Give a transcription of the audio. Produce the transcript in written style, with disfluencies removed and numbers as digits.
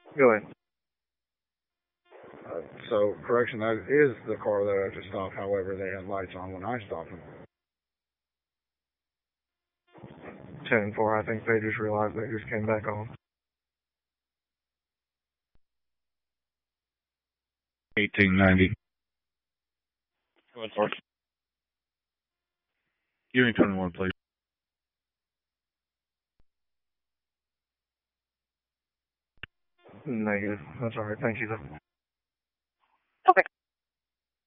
Go ahead. So, correction, that is the car that I just stopped. However, they had lights on when I stopped them. 10-4. I think they just realized they just came back on. 1890. Go ahead, Sarge. Give me 21, please. Negative. That's all right. Thank you, though.